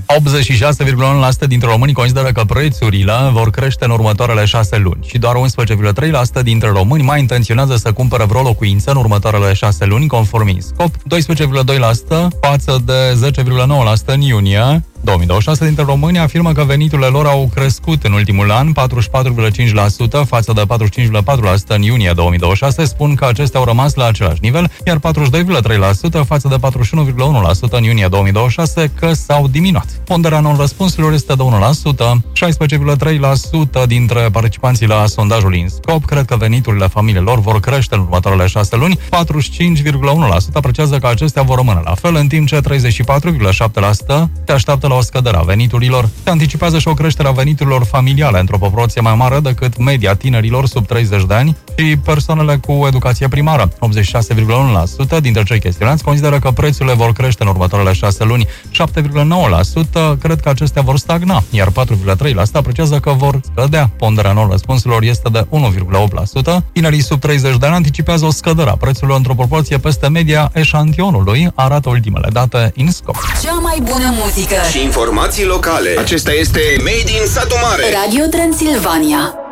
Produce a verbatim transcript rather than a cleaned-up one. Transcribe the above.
optzeci și șase virgulă unu la sută dintre români consideră că prețurile vor crește în următoarele șase luni și doar unsprezece virgulă trei la sută dintre români mai intenționează să cumpere vreo locuință în următoarele șase luni, conform INSCOP, doisprezece virgulă doi la sută față de zece virgulă nouă la sută în iunie două mii douăzeci și șase dintre români afirmă că veniturile lor au crescut în ultimul an, patruzeci și patru virgulă cinci la sută față de patruzeci și cinci virgulă patru la sută în iunie două mii douăzeci și șase, spun că acestea au rămas la același nivel, iar patruzeci și doi virgulă trei la sută față de patruzeci și unu virgulă unu la sută în iunie două mii douăzeci și șase că s-au diminuat. Ponderea non-răspunsurilor este de unu la sută, șaisprezece virgulă trei la sută dintre participanții la sondajul INSCOP cred că veniturile familiilor vor crește în următoarele șase luni, patruzeci și cinci virgulă unu la sută apreciază că acestea vor rămâne la fel, în timp ce treizeci și patru virgulă șapte la sută se așteaptă la o scădere a veniturilor. Se anticipează și o creștere a veniturilor familiale într-o proporție mai mare decât media tinerilor sub treizeci de ani și persoanele cu educație primară. optzeci și șase virgulă unu la sută dintre cei chestionați consideră că prețurile vor crește în următoarele șase luni, șapte virgulă nouă la sută cred că acestea vor stagna, iar patru virgulă trei la sută apreciază că vor scădea. Ponderea non-răspunsurilor este de unu virgulă opt la sută. Tinerii sub treizeci de ani anticipează o scădere a prețurilor într-o proporție peste media eșantionului, arată ultimele date INSCOP. Cea mai bună muzică și informații locale. Acesta este Made in Satu Mare. Radio Transilvania.